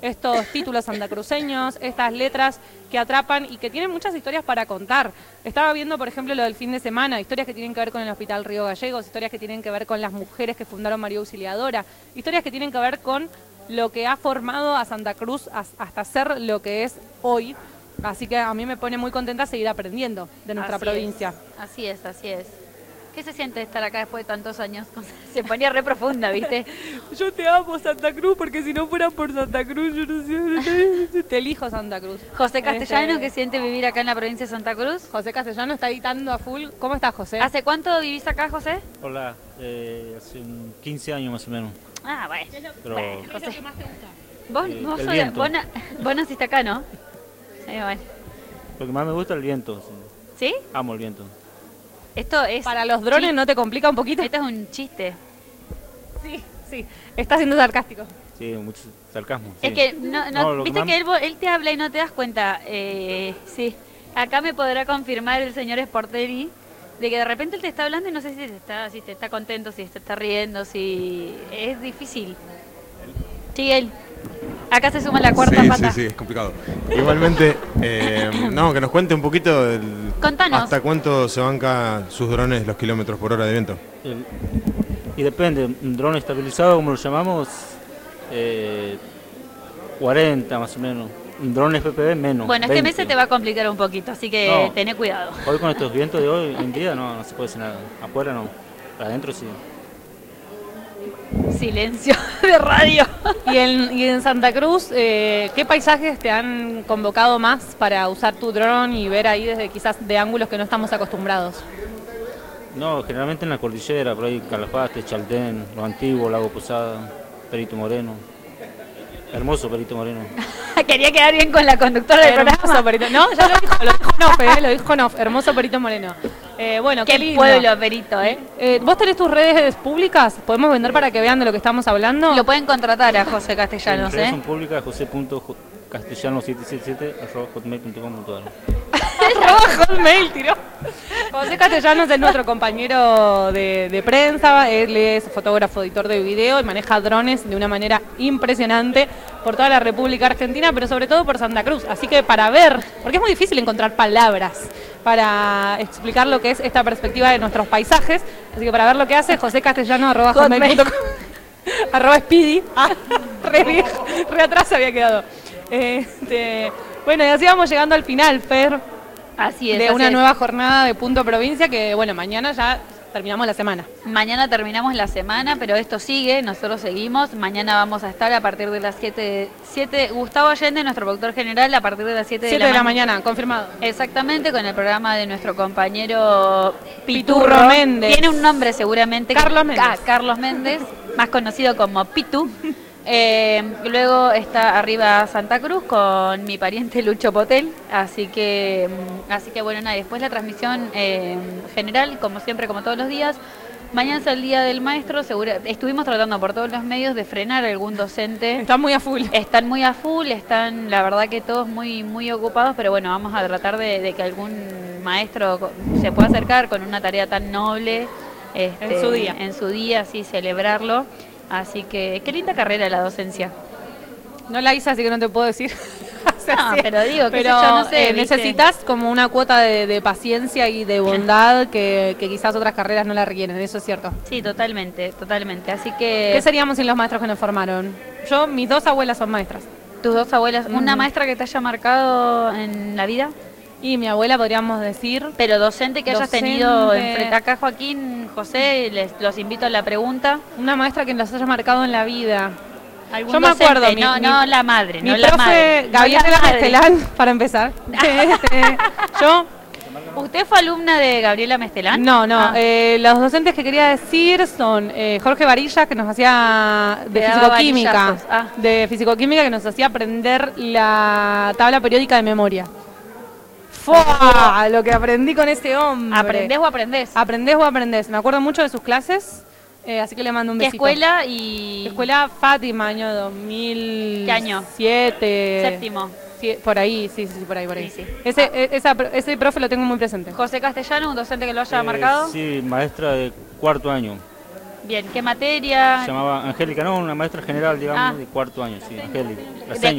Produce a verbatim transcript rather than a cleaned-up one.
estos títulos santacruceños, estas letras que atrapan y que tienen muchas historias para contar. Estaba viendo, por ejemplo, lo del fin de semana, historias que tienen que ver con el Hospital Río Gallegos, historias que tienen que ver con las mujeres que fundaron María Auxiliadora, historias que tienen que ver con lo que ha formado a Santa Cruz hasta ser lo que es hoy. Así que a mí me pone muy contenta seguir aprendiendo de nuestra Así provincia. Es, así es, así es. ¿Qué se siente estar acá después de tantos años? Se ponía re profunda, ¿viste? Yo te amo, Santa Cruz, porque si no fuera por Santa Cruz, yo no sé. Te elijo Santa Cruz. José Castellano, ¿qué siente vivir acá en la provincia de Santa Cruz? José Castellano está editando a full. ¿Cómo estás, José? ¿Hace cuánto vivís acá, José? Hola, eh, hace quince años más o menos. Ah, bueno. Pero, bueno ¿Qué José. es lo que más te gusta? Vos, Eh, vos, el sos- viento. vos, na- vos naciste acá, ¿no? Eh, bueno. Lo que más me gusta es el viento. Sí. ¿Sí? Amo el viento. Esto es... Para los drones, chi- ¿no te complica un poquito? Esto es un chiste. Sí, sí. Está siendo sarcástico. Sí, mucho sarcasmo. Es sí. que, no, no, No, lo que viste más- que él, vo- él te habla y no te das cuenta. Eh, sí, acá me podrá confirmar el señor Sportelli de que de repente él te está hablando y no sé si te está, si te está contento, si te está riendo, si es difícil. Sí, él. Acá se suma la cuarta sí, pata. Sí, sí, es complicado. Igualmente, eh, no, que nos cuente un poquito el, Contanos. hasta cuánto se banca sus drones los kilómetros por hora de viento. El- y depende, un dron estabilizado, como lo llamamos, eh, cuarenta más o menos. Un dron F P V menos. Bueno, este mes veinte. se te va a complicar un poquito, así que No. tené cuidado. Hoy con estos vientos de hoy en día no, no se puede hacer nada. Afuera no, adentro sí. Silencio de radio. Y en, y en Santa Cruz, eh, ¿qué paisajes te han convocado más para usar tu dron y ver ahí desde quizás de ángulos que no estamos acostumbrados? No, generalmente en la cordillera, por ahí Calafate, Chaltén, Lo Antiguo, Lago Posada, Perito Moreno. Hermoso Perito Moreno. Quería quedar bien con la conductora del Hermoso programa. Perito. No, ya lo dijo, lo dijo Nof, eh, lo dijo Nof. Hermoso Perito Moreno. Eh, bueno, qué, Qué lindo. pueblo, Perito, ¿eh? Eh, ¿Vos tenés tus redes públicas? ¿Podemos vender para que vean de lo que estamos hablando? Lo pueden contratar a José Castellanos, En redes ¿eh? son públicas, josé punto castellano siete siete siete arroba hotmail punto com punto a r. Arroba Hotmail, tiró. José Castellanos es nuestro compañero de, de prensa, él es fotógrafo, editor de video y maneja drones de una manera impresionante por toda la República Argentina, pero sobre todo por Santa Cruz. Así que para ver, porque es muy difícil encontrar palabras para explicar lo que es esta perspectiva de nuestros paisajes, así que para ver lo que hace, José Castellano arroba hotmail punto com arroba Speedy, ah, re, viejo, re atrás había quedado. Este, bueno, y así vamos llegando al final, Fer, Así es. de así una es. nueva jornada de Punto Provincia que, bueno, mañana ya terminamos la semana. Mañana terminamos la semana, pero esto sigue, nosotros seguimos. Mañana vamos a estar a partir de las siete, siete Gustavo Allende, nuestro productor general, a partir de las siete de siete la, de la ma- mañana, confirmado. Exactamente, con el programa de nuestro compañero Piturro Piturro Méndez. Tiene un nombre seguramente. Carlos Méndez. Ah, Carlos Méndez, más conocido como Pitu. Eh, luego está arriba Santa Cruz con mi pariente Lucho Potel, así que mm, así que bueno, nada, después la transmisión eh, general, como siempre, como todos los días. Mañana es el Día del Maestro, segura, estuvimos tratando por todos los medios de frenar a algún docente. Está muy a full. Están muy a full, están la verdad que todos muy muy ocupados, pero bueno, vamos a tratar de, de que algún maestro co- se pueda acercar con una tarea tan noble este, En su día. en su día, así celebrarlo. Así que qué linda carrera la docencia. No la hice, así que no te puedo decir. O sea, No, sí. pero digo, qué sé Pero, yo, no sé, eh, ¿viste? necesitas como una cuota de, de paciencia y de bondad que, que quizás otras carreras no la requieren, eso es cierto. Sí, totalmente, totalmente. Así que ¿Qué seríamos sin los maestros que nos formaron? Yo, mis dos abuelas son maestras. tus dos abuelas, una Mm. maestra que te haya marcado en la vida, Y mi abuela, podríamos decir, pero docente que hayas Docente. tenido enfrente acá, Joaquín, José, les los invito a la pregunta. una maestra que nos haya marcado en la vida. ¿Algún Yo me docente? acuerdo, mi- no, mi- no la madre, Mi no la profe madre. no Gabriela la madre. Mestelán, para empezar. Este, yo, ¿Usted fue alumna de Gabriela Mestelán? no, no. Ah. eh, los docentes que quería decir son eh, Jorge Varilla, que nos hacía de Te daba fisicoquímica. varillazos, ah. De fisicoquímica, que nos hacía aprender la tabla periódica de memoria. ¡Fua! Lo que aprendí con ese hombre. ¿Aprendés o aprendés? Aprendés o aprendés. Me acuerdo mucho de sus clases, eh, así que le mando un ¿Qué besito. escuela y...? Escuela Fátima, año dos mil ¿Qué año? siete. Séptimo. Sí, por ahí, sí, sí, sí, por ahí, por ahí. Sí, sí. Ese, e- esa, ese profe lo tengo muy presente. José Castellano, un docente que lo haya Eh, marcado. Sí, maestra de cuarto año. Bien, ¿qué materia? Se llamaba Angélica, no, una maestra general, digamos, Ah. de cuarto año, sí, Angélica. La De seño.